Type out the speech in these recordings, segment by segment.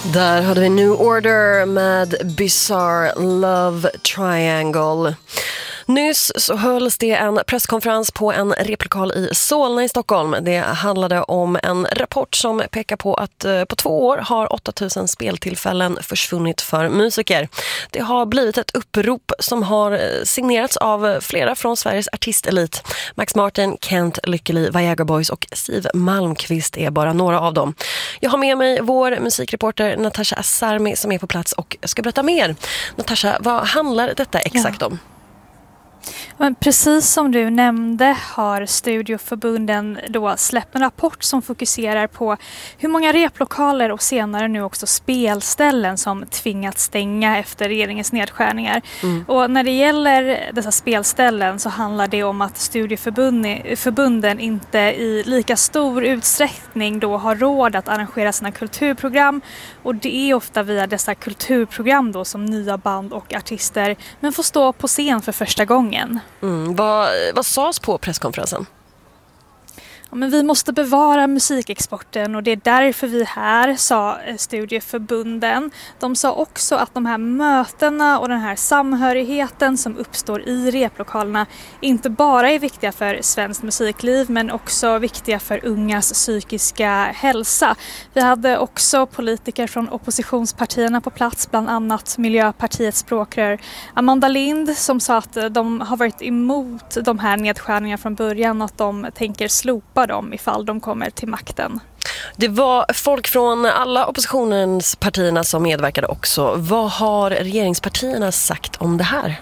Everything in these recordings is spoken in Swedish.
Där hade vi New Order med Bizarre Love Triangle. Nyss så hölls det en presskonferens på en replokal i Solna i Stockholm. Det handlade om en rapport som pekar på att på 2 år har 8000 speltillfällen försvunnit för musiker. Det har blivit ett upprop som har signerats av flera från Sveriges artistelit. Max Martin, Kent Lykkeli, Viagra Boys och Siv Malmqvist är bara några av dem. Jag har med mig vår musikreporter Natasha Asarmi som är på plats och ska berätta mer. Natasha, vad handlar detta exakt om? Men precis som du nämnde har studieförbunden då släppt en rapport som fokuserar på hur många replokaler och senare nu också spelställen som tvingats stänga efter regeringens nedskärningar. Och när det gäller dessa spelställen så handlar det om att studieförbunden inte i lika stor utsträckning då har råd att arrangera sina kulturprogram, och det är ofta via dessa kulturprogram då som nya band och artister men får stå på scen för första gången. Vad sades på presskonferensen? Ja, men vi måste bevara musikexporten och det är därför vi är här, sa studieförbunden. De sa också att de här mötena och den här samhörigheten som uppstår i replokalerna inte bara är viktiga för svenskt musikliv men också viktiga för ungas psykiska hälsa. Vi hade också politiker från oppositionspartierna på plats, bland annat Miljöpartiets språkrör Amanda Lind, som sa att de har varit emot de här nedskärningarna från början och att de tänker slopa dem ifall de kommer till makten. Det var folk från alla oppositionens partierna som medverkade också. Vad har regeringspartierna sagt om det här?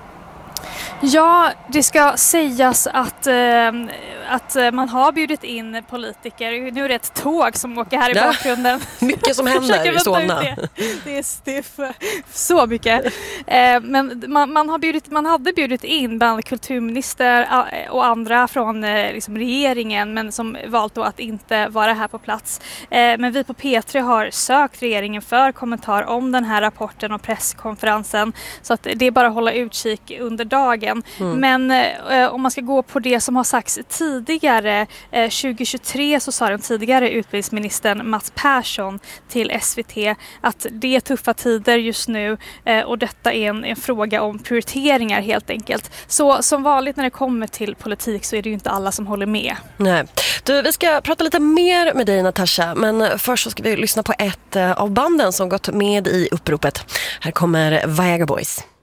Ja, det ska sägas att man har bjudit in politiker. Nu är det ett tåg som åker här i bakgrunden. Mycket som händer i Solna. Det är så mycket. Men man hade bjudit in bland kulturminister och andra från liksom regeringen, men som valt då att inte vara här på plats. Men vi på P3 har sökt regeringen för kommentar om den här rapporten och presskonferensen, så att det är bara att hålla utkik under dagen. Men om man ska gå på det som har sagts tidigare, 2023 så sa den tidigare utbildningsministern Mats Persson till SVT att det är tuffa tider just nu och detta är en fråga om prioriteringar helt enkelt. Så som vanligt när det kommer till politik så är det ju inte alla som håller med. Nej. Du, vi ska prata lite mer med dig, Natasha, men först så ska vi lyssna på ett av banden som gått med i uppropet. Här kommer Viagra Boys.